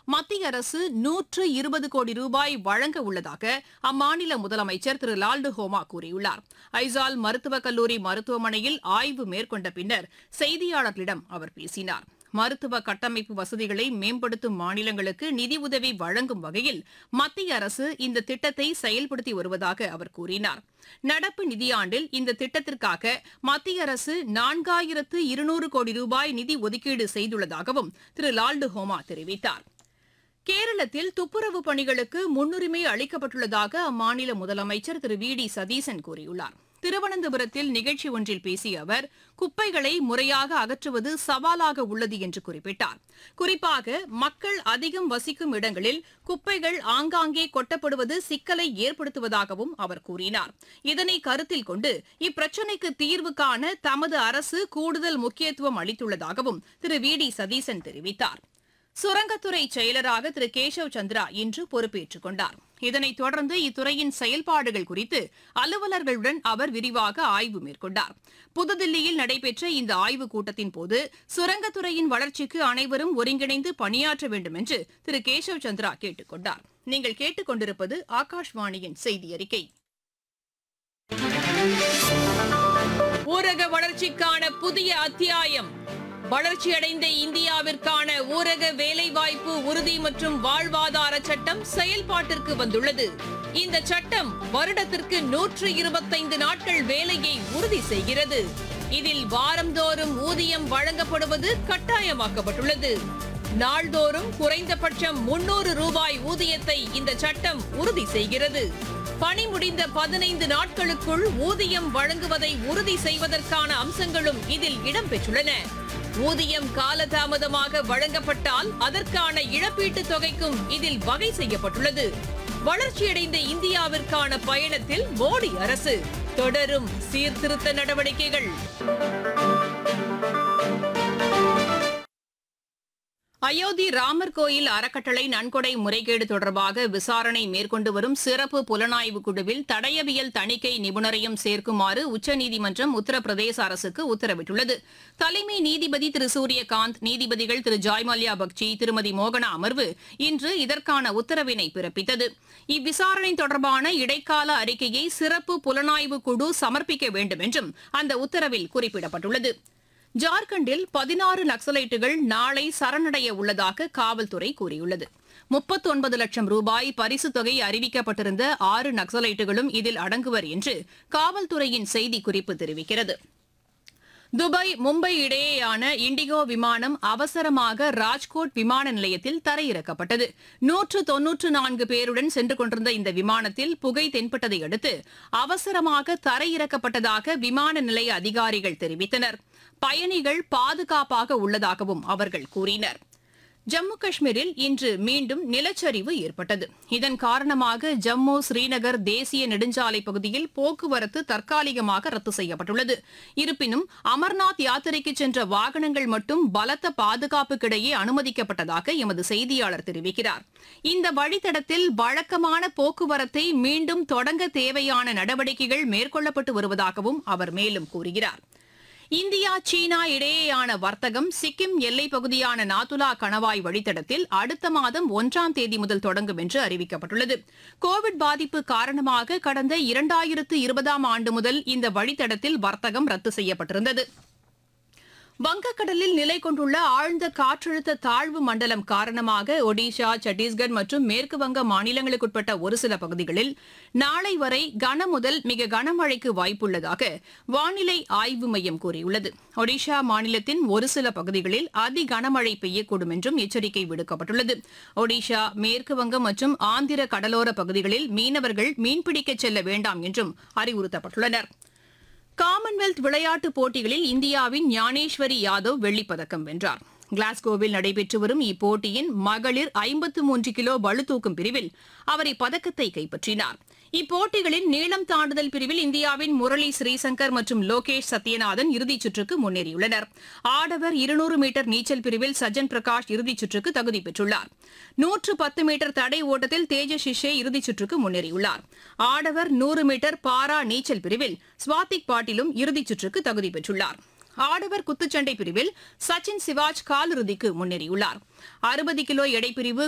மத்திய அரசு 120 கோடி ரூபாய் வழங்க உள்ளதாக அம்மாநில முதலமைச்சர் திரு லால்டு ஹோமா கூறியுள்ளார். ஐசால் மருத்துவக் கல்லூரி மருத்துவமனையில் ஆய்வு மேற்கொண்ட பின்னர் செய்தியாளர்களிடம் அவர் பேசினார். மருத்துவ கட்டமைப்பு வசதிகளை மேம்படுத்தும் மாநிலங்களுக்கு நிதியுதவி வழங்கும் வகையில் மத்திய அரசு இந்த திட்டத்தை செயல்படுத்தி வருவதாக அவர் கூறினார். நடப்பு நிதியாண்டில் இந்த திட்டத்திற்காக மத்திய அரசு 4200 கோடி ரூபாய் நிதி ஒதுக்கீடு செய்துள்ளதாகவும் திரு லால்டு ஹோமா தெரிவித்தார். கேரளத்தில் துப்புரவு பணிகளுக்கு முன்னுரிமை அளிக்கப்பட்டுள்ளதாக அம்மாநில முதலமைச்சர் திரு வி டி சதீசன் கூறியுள்ளார். திருவனந்தபுரத்தில் நிகழ்ச்சி ஒன்றில் பேசிய அவர் குப்பைகளை முறையாக அகற்றுவது சவாலாக உள்ளது என்று குறிப்பிட்டார். குறிப்பாக மக்கள் அதிகம் வசிக்கும் இடங்களில் குப்பைகள் ஆங்காங்கே கொட்டப்படுவது சிக்கலை ஏற்படுத்துவதாகவும் அவர் கூறினார். இதனை கருத்தில் கொண்டு இப்பிரச்சினைக்கு தீர்வு காண தமது அரசு கூடுதல் முக்கியத்துவம் அளித்துள்ளதாகவும் திரு வி டி சதீசன் தெரிவித்தார். சுரங்கத்துறை செயலராக திரு கேசவ் சந்திரா இன்று பொறுப்பேற்றுக் கொண்டார். இதனைத் தொடர்ந்து இத்துறையின் செயல்பாடுகள் குறித்து அலுவலர்களுடன் அவர் விரிவாக ஆய்வு மேற்கொண்டார். புதுதில்லியில் நடைபெற்ற இந்த ஆய்வுக் கூட்டத்தின் போது சுரங்கத்துறையின் வளர்ச்சிக்கு அனைவரும் ஒருங்கிணைந்து பணியாற்ற வேண்டும் என்று திரு கேசவ் சந்திரா கேட்டுக் கொண்டார். நீங்கள் கேட்டுக் கொண்டிருப்பது ஆகாஷ்வாணியின் செய்தி அறிக்கை. ஊரக வளர்ச்சிக்கான புதிய அத்தியாயம். வளர்ச்சியடைந்த இந்தியாவிற்கான ஊரக வேலைவாய்ப்பு உறுதி மற்றும் வாழ்வாதார சட்டம் செயல்பாட்டிற்கு வந்துள்ளது. இந்த சட்டம் வருடத்திற்கு 125 நாட்கள் வேலையை உறுதி செய்கிறது. இதில் வாரந்தோறும் ஊதியம் வழங்கப்படுவது கட்டாயமாக்கப்பட்டுள்ளது. நாள்தோறும் குறைந்தபட்சம் 300 ரூபாய் ஊதியத்தை இந்த சட்டம் உறுதி செய்கிறது. பணி முடிந்த 15 நாட்களுக்குள் ஊதியம் வழங்குவதை உறுதி செய்வதற்கான அம்சங்களும் இதில் இடம்பெற்றுள்ளன. ஊதியம் காலதாமதமாக வழங்கப்பட்டால் அதற்கான இழப்பீட்டுத் தொகைக்கும் இதில் வகை செய்யப்பட்டுள்ளது. வளர்ச்சியடைந்த இந்தியாவிற்கான பயணத்தில் மோடி அரசு தொடரும் சீர்திருத்த நடவடிக்கைகள். அயோத்தி ராமர் கோயில் அறக்கட்டளை நன்கொடை முறைகேடு தொடர்பாக விசாரணை மேற்கொண்டு வரும் சிறப்பு புலனாய்வு குழுவில் தடயவியல் தணிக்கை நிபுணரையும் சேர்க்குமாறு உச்சநீதிமன்றம் உத்தரப்பிரதேச அரசுக்கு உத்தரவிட்டுள்ளது. தலைமை நீதிபதி திரு சூரியகாந்த், நீதிபதிகள் திரு ஜாய்மல்யா பக்சி, திருமதி மோகனா அமர்வு இன்று இதற்கான உத்தரவினை பிறப்பித்தது. இவ்விசாரணை தொடர்பான இடைக்கால அறிக்கையை சிறப்பு புலனாய்வு குழு சமர்ப்பிக்க வேண்டும் என்றும் அந்த உத்தரவில் குறிப்பிடப்பட்டுள்ளது. ஜார்க்கண்டில் 16 நக்சலைட்டுகள் நாளை சரணடைய உள்ளதாக காவல்துறை கூறியுள்ளது. 39 லட்சம் ரூபாய் பரிசுத் தொகை அறிவிக்கப்பட்டிருந்த 6 நக்சலைட்டுகளும் இதில் அடங்குவர் என்று காவல்துறையின் செய்திக்குறிப்பு தெரிவிக்கிறது. துபாய் மும்பை இடையேயான இண்டிகோ விமானம் அவசரமாக ராஜ்கோட் விமான நிலையத்தில் தரையிறக்கப்பட்டது. 194 பேருடன் சென்று கொண்டிருந்த இந்த விமானத்தில் புகை தென்பட்டதை அடுத்து அவசரமாக தரையிறக்கப்பட்டதாக விமான நிலைய அதிகாரிகள் தெரிவித்தனர். பயணிகள் பாதுகாப்பாக உள்ளதாகவும் அவர்கள் கூறினர். ஜம்மு காஷ்மீரில் இன்று மீண்டும் நிலச்சரிவு ஏற்பட்டது. இதன் காரணமாக ஜம்மு ஸ்ரீநகர் தேசிய நெடுஞ்சாலை பகுதியில் போக்குவரத்து தற்காலிகமாக ரத்து செய்யப்பட்டுள்ளது. இருப்பினும் அமர்நாத் யாத்திரைக்கு சென்ற வாகனங்கள் மட்டும் பலத்த பாதுகாப்புக்கிடையே அனுமதிக்கப்பட்டதாக எமது செய்தியாளர் தெரிவிக்கிறார். இந்த வழித்தடத்தில் வழக்கமான போக்குவரத்தை மீண்டும் தொடங்க தேவையான நடவடிக்கைகள் மேற்கொள்ளப்பட்டு வருவதாகவும் அவர் மேலும் கூறுகிறார். இந்தியா சீனா இடையேயான வர்த்தகம் சிக்கிம் எல்லைப் பகுதியான நாதுலா கணவாய் வழித்தடத்தில் அடுத்த மாதம் 1ஆம் தேதி முதல் தொடங்கும் என்று அறிவிக்கப்பட்டுள்ளது. கோவிட் பாதிப்பு காரணமாக கடந்த 2020ஆம் ஆண்டு முதல் இந்த வழித்தடத்தில் வர்த்தகம் ரத்து செய்யப்பட்டிருந்தது. வங்கக்கடலில் நிலை கொண்டுள்ள ஆழ்ந்த காற்றழுத்த தாழ்வு மண்டலம் காரணமாக ஒடிஷா, சத்தீஸ்கர் மற்றும் மேற்குவங்க மாநிலங்களுக்குட்பட்ட ஒரு சில பகுதிகளில் நாளை வரை கனமுதல் மிக கனமழைக்கு வாய்ப்புள்ளதாக வானிலை ஆய்வு மையம் கூறியுள்ளது. ஒடிஷா மாநிலத்தின் ஒரு சில பகுதிகளில் அதி கனமழை பெய்யக்கூடும் என்றும் எச்சரிக்கை விடுக்கப்பட்டுள்ளது. ஒடிஷா, மேற்குவங்கம் மற்றும் ஆந்திர கடலோர பகுதிகளில் மீனவர்கள் மீன்பிடிக்கச் செல்ல வேண்டாம் என்றும் அறிவுறுத்தப்பட்டுள்ளனா். காமன்வெல்த் விளையாட்டுப் போட்டிகளில் இந்தியாவின் ஞானேஸ்வரி யாதவ் வெள்ளிப்பதக்கம் வென்றார். கிளாஸ்கோவில் நடைபெற்று வரும் இப்போட்டியின் மகளிர் 53 கிலோ பளுதூக்கும் பிரிவில் அவர் இப்பதக்கத்தை கைப்பற்றினார். இப்போட்டிகளின் நீளம் தாண்டுதல் பிரிவில் இந்தியாவின் முரளி ஸ்ரீசங்கர் மற்றும் லோகேஷ் சத்யநாதன் இறுதிச் சுற்றுக்கு முன்னேறியுள்ளனர். ஆடவர் 200 மீட்டர் நீச்சல் பிரிவில் சஜன் பிரகாஷ் இறுதிச் சுற்றுக்கு தகுதி பெற்றுள்ளார். 110 மீட்டர் தடை ஓட்டத்தில் தேஜஸ் ஷிஷே இறுதிச் சுற்றுக்கு முன்னேறியுள்ளார். ஆடவர் 100 மீட்டர் பாரா நீச்சல் பிரிவில் ஸ்வாதிக் பாட்டிலும் இறுதிச் சுற்றுக்கு தகுதி பெற்றுள்ளார். ஆடவர் குத்துச்சண்டை பிரிவில் சச்சின் சிவாஜ் காலிறுதிக்கு முன்னேறியுள்ளார். 60 கிலோ எடைப்பிரிவு